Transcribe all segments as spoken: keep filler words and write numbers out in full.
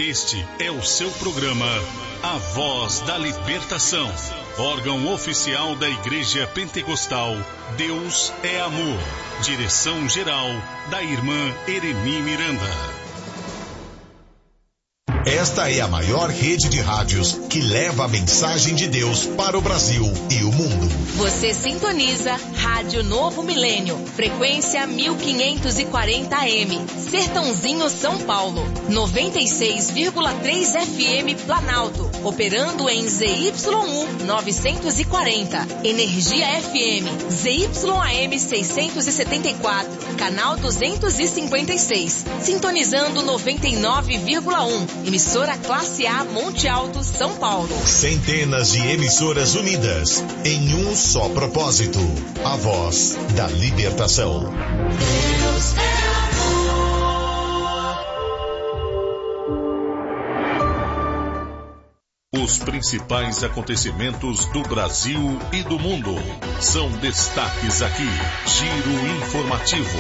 Este é o seu programa A Voz da Libertação, órgão oficial da Igreja Pentecostal Deus é Amor. Direção geral da irmã Ereni Miranda. Esta é a maior rede de rádios que leva a mensagem de Deus para o Brasil e o mundo. Você sintoniza Rádio Novo Milênio, frequência mil quinhentos e quarenta A M, Sertãozinho, São Paulo, noventa e seis vírgula três F M Planalto, operando em Z Y U novecentos e quarenta, Energia F M, Z Y A M seiscentos e setenta e quatro, canal duzentos e cinquenta e seis, sintonizando noventa e nove vírgula um, emissora Classe A Monte Alto, São Paulo. Centenas de emissoras unidas em um só propósito: a voz da libertação. Deus é amor. Os principais acontecimentos do Brasil e do mundo são destaques aqui. Giro informativo.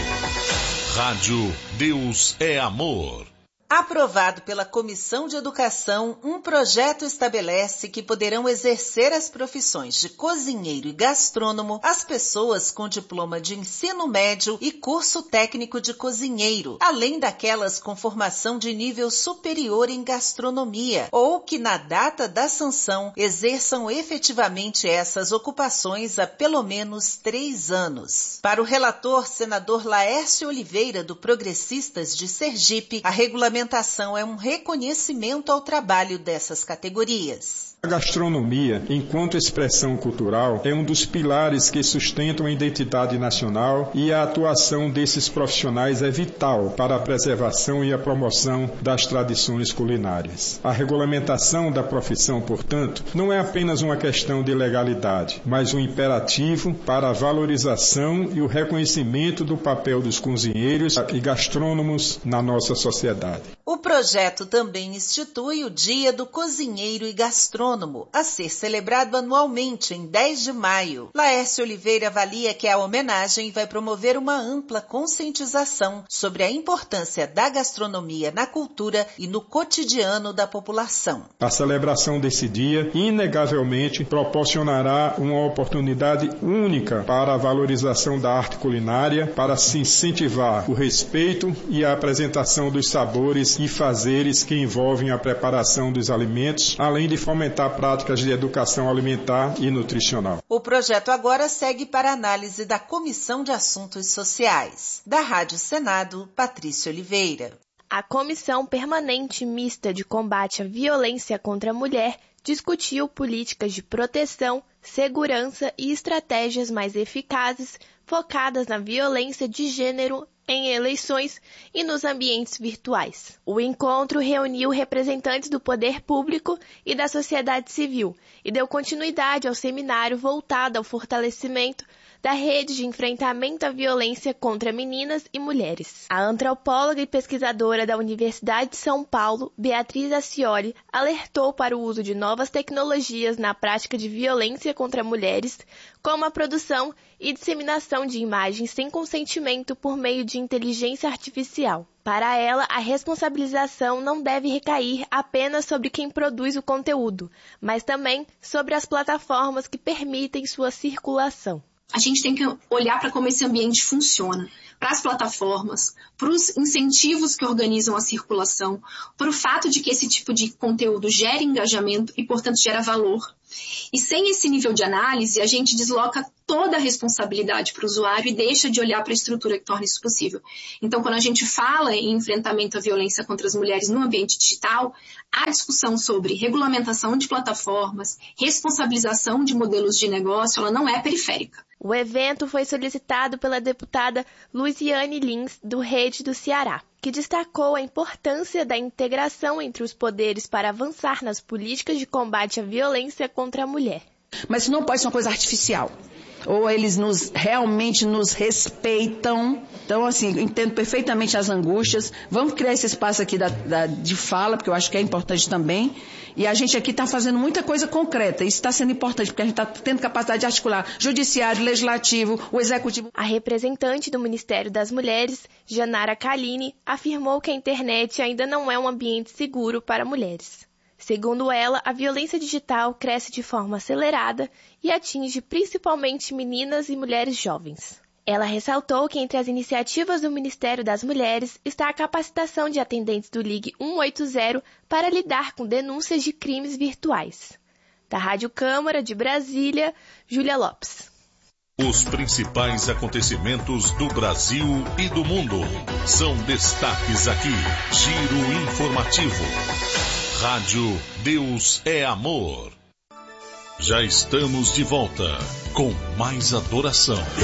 Rádio Deus é Amor. Aprovado pela Comissão de Educação, um projeto estabelece que poderão exercer as profissões de cozinheiro e gastrônomo as pessoas com diploma de ensino médio e curso técnico de cozinheiro, além daquelas com formação de nível superior em gastronomia, ou que na data da sanção exerçam efetivamente essas ocupações há pelo menos três anos. Para o relator, senador Laércio Oliveira, do Progressistas de Sergipe, a regulamentação A regulamentação é um reconhecimento ao trabalho dessas categorias. A gastronomia, enquanto expressão cultural, é um dos pilares que sustentam a identidade nacional, e a atuação desses profissionais é vital para a preservação e a promoção das tradições culinárias. A regulamentação da profissão, portanto, não é apenas uma questão de legalidade, mas um imperativo para a valorização e o reconhecimento do papel dos cozinheiros e gastrônomos na nossa sociedade. O projeto também institui o Dia do Cozinheiro e Gastrônomo, a ser celebrado anualmente em dez de maio. Laércio Oliveira avalia que a homenagem vai promover uma ampla conscientização sobre a importância da gastronomia na cultura e no cotidiano da população. A celebração desse dia, inegavelmente, proporcionará uma oportunidade única para a valorização da arte culinária, para se incentivar o respeito e a apresentação dos sabores e fazeres que envolvem a preparação dos alimentos, além de fomentar práticas de educação alimentar e nutricional. O projeto agora segue para análise da Comissão de Assuntos Sociais. Da Rádio Senado, Patrícia Oliveira. A Comissão Permanente Mista de Combate à Violência contra a Mulher discutiu políticas de proteção, segurança e estratégias mais eficazes focadas na violência de gênero em eleições e nos ambientes virtuais. O encontro reuniu representantes do poder público e da sociedade civil e deu continuidade ao seminário voltado ao fortalecimento da rede de enfrentamento à violência contra meninas e mulheres. A antropóloga e pesquisadora da Universidade de São Paulo, Beatriz Ascioli, alertou para o uso de novas tecnologias na prática de violência contra mulheres, como a produção e disseminação de imagens sem consentimento por meio de inteligência artificial. Para ela, a responsabilização não deve recair apenas sobre quem produz o conteúdo, mas também sobre as plataformas que permitem sua circulação. A gente tem que olhar para como esse ambiente funciona, para as plataformas, para os incentivos que organizam a circulação, para o fato de que esse tipo de conteúdo gera engajamento e, portanto, gera valor. E sem esse nível de análise, a gente desloca toda a responsabilidade para o usuário e deixa de olhar para a estrutura que torna isso possível. Então, quando a gente fala em enfrentamento à violência contra as mulheres no ambiente digital, a discussão sobre regulamentação de plataformas, responsabilização de modelos de negócio, ela não é periférica. O evento foi solicitado pela deputada Luiziane Lins, do Rede do Ceará, que destacou a importância da integração entre os poderes para avançar nas políticas de combate à violência contra a mulher. Mas isso não pode ser uma coisa artificial. Ou eles nos, realmente nos respeitam. Então, assim, entendo perfeitamente as angústias. Vamos criar esse espaço aqui da, da, de fala, porque eu acho que é importante também. E a gente aqui está fazendo muita coisa concreta. Isso está sendo importante, porque a gente está tendo capacidade de articular judiciário, legislativo, o executivo. A representante do Ministério das Mulheres, Janara Kaline, afirmou que a internet ainda não é um ambiente seguro para mulheres. Segundo ela, a violência digital cresce de forma acelerada e atinge principalmente meninas e mulheres jovens. Ela ressaltou que entre as iniciativas do Ministério das Mulheres está a capacitação de atendentes do Ligue cento e oitenta para lidar com denúncias de crimes virtuais. Da Rádio Câmara de Brasília, Júlia Lopes. Os principais acontecimentos do Brasil e do mundo são destaques aqui. Giro informativo. Rádio Deus é Amor. Já estamos de volta com mais adoração.